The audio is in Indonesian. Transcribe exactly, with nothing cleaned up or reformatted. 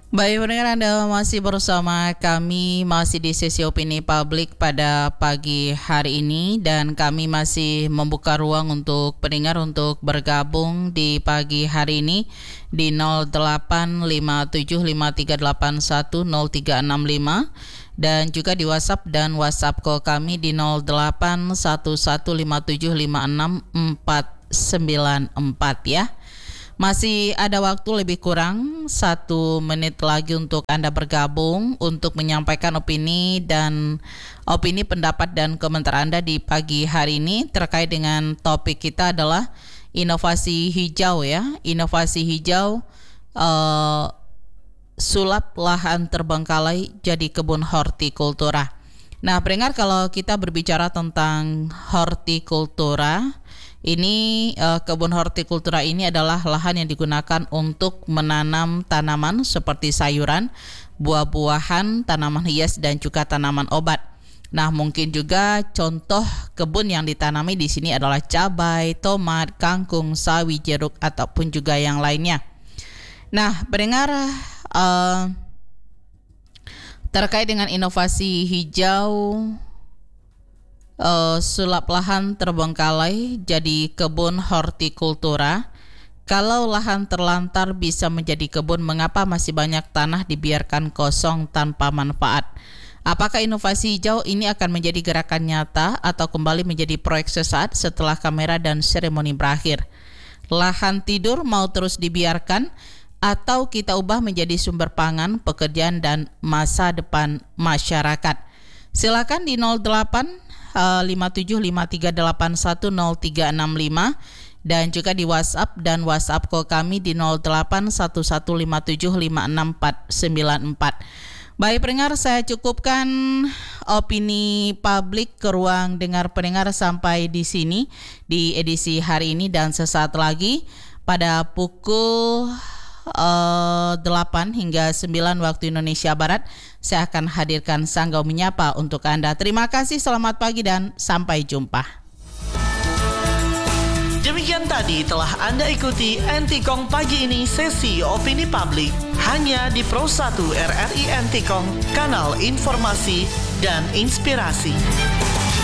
Baik, pendengar, Anda masih bersama kami, masih di sesi opini publik pada pagi hari ini, dan kami masih membuka ruang untuk pendengar untuk bergabung di pagi hari ini di nol delapan lima tujuh lima tiga delapan satu nol tiga enam lima dan juga di WhatsApp dan WhatsApp call kami di nol delapan satu satu lima tujuh lima enam empat sembilan empat ya. Masih ada waktu lebih kurang satu menit lagi untuk Anda bergabung untuk menyampaikan opini dan opini, pendapat dan komentar Anda di pagi hari ini terkait dengan topik kita adalah inovasi hijau ya. Inovasi hijau uh, sulap lahan terbengkalai jadi kebun hortikultura. Nah, pendengar, kalau kita berbicara tentang hortikultura, ini uh, kebun hortikultura ini adalah lahan yang digunakan untuk menanam tanaman seperti sayuran, buah-buahan, tanaman hias dan juga tanaman obat. Nah, mungkin juga contoh kebun yang ditanami di sini adalah cabai, tomat, kangkung, sawi, jeruk ataupun juga yang lainnya. Nah, pendengar, uh, terkait dengan inovasi hijau, Uh, sulap lahan terbengkalai jadi kebun hortikultura. Kalau lahan terlantar bisa menjadi kebun, mengapa masih banyak tanah dibiarkan kosong tanpa manfaat? Apakah inovasi hijau ini akan menjadi gerakan nyata atau kembali menjadi proyek sesaat setelah kamera dan seremoni berakhir? Lahan tidur mau terus dibiarkan atau kita ubah menjadi sumber pangan, pekerjaan dan masa depan masyarakat? Silakan di nol delapan lima tujuh lima tiga delapan satu nol tiga enam lima dan juga di WhatsApp dan WhatsApp call kami di nol delapan satu satu lima tujuh lima enam empat sembilan empat. Baik pendengar, saya cukupkan opini publik ke ruang dengar pendengar sampai di sini di edisi hari ini, dan sesaat lagi pada pukul Uh, delapan hingga sembilan waktu Indonesia Barat saya akan hadirkan Sanggau Menyapa untuk Anda. Terima kasih, selamat pagi dan sampai jumpa. Demikian tadi telah Anda ikuti Antikong pagi ini sesi opini publik hanya di Pro satu R R I Antikong, kanal informasi dan inspirasi.